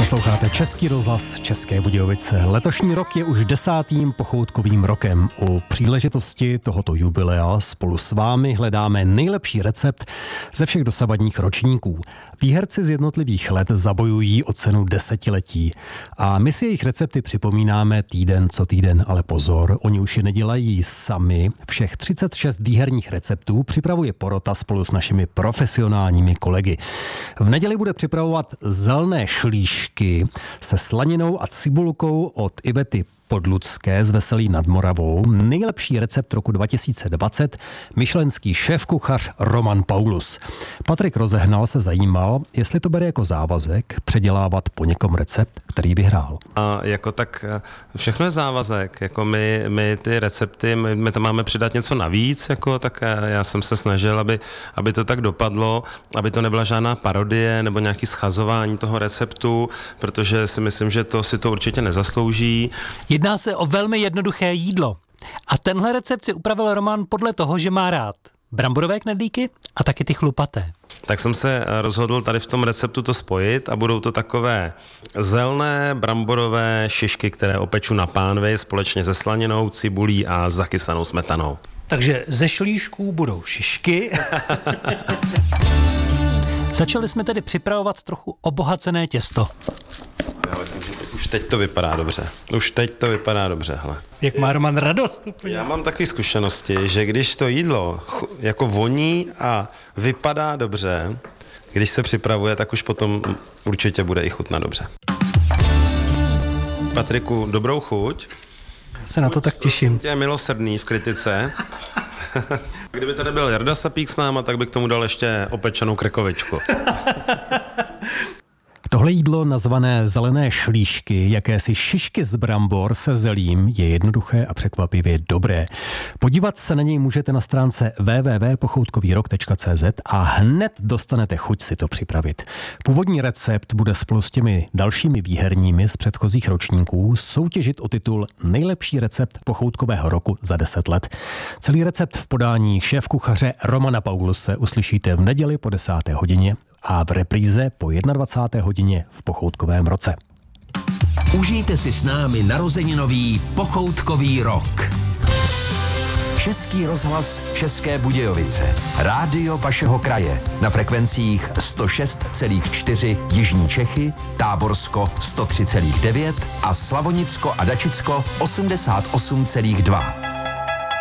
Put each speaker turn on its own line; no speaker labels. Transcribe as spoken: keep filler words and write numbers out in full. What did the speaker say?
Posloucháte Český rozhlas České Budějovice. Letošní rok je už desátým pochoutkovým rokem. U příležitosti tohoto jubilea spolu s vámi hledáme nejlepší recept ze všech dosavadních ročníků. Výherci z jednotlivých let zabojují o cenu desetiletí. A my si jejich recepty připomínáme týden co týden, ale pozor, oni už je nedělají sami. Všech třicet šest výherních receptů připravuje porota spolu s našimi profesionálními kolegy. V neděli bude připravovat zelné šlíšky se slaninou a cibulkou od Ivety Podlucké z Veselí nad Moravou. Nejlepší recept roku dva tisíce dvacet michelinský šéfkuchař Roman Paulus. Patrik Rozehnal se zajímal, jestli to bere jako závazek předělávat po někom recept, který vyhrál.
A jako tak všechno je závazek, jako my, my ty recepty, my, my tam máme přidat něco navíc, jako tak já jsem se snažil, aby, aby to tak dopadlo, aby to nebyla žádná parodie nebo nějaký schazování toho receptu, protože si myslím, že to si to určitě nezaslouží.
Jedná se o velmi jednoduché jídlo. A tenhle recept si upravil Roman podle toho, že má rád bramborové knedlíky a taky ty chlupaté.
Tak jsem se rozhodl tady v tom receptu to spojit a budou to takové zelné bramborové šišky, které opeču na pánvi společně se slaninou, cibulí a zakysanou smetanou.
Takže ze šlíšků budou šišky. Začali jsme tedy připravovat trochu obohacené těsto.
Já myslím, že už teď to vypadá dobře. Už teď to vypadá dobře, hele.
Jak má Roman radost úplně.
Já mám takové zkušenosti, že když to jídlo jako voní a vypadá dobře, když se připravuje, tak už potom určitě bude i chutnat dobře. Patriku, dobrou chuť.
Já se na to tak těším.
Tě je milosrdný v kritice. Kdyby tady byl Jarda Sapík s náma, tak by k tomu dal ještě opečenou krkovičku.
Tohle jídlo nazvané zelené šlíšky, jakési šišky z brambor se zelím, je jednoduché a překvapivě dobré. Podívat se na něj můžete na stránce w w w tečka pochoutkovýrok tečka c z a hned dostanete chuť si to připravit. Původní recept bude spolu s těmi dalšími výherními z předchozích ročníků soutěžit o titul Nejlepší recept pochoutkového roku za deset let. Celý recept v podání šéfkuchaře Romana Pauluse uslyšíte v neděli po desáté hodině a v repríze po dvacáté jedné hodině v pochoutkovém roce.
Užijte si s námi narozeninový pochoutkový rok. Český rozhlas České Budějovice. Rádio vašeho kraje. Na frekvencích sto šest celá čtyři Jižní Čechy, Táborsko sto tři celá devět a Slavonicko a Dačicko osmdesát osm celá dva.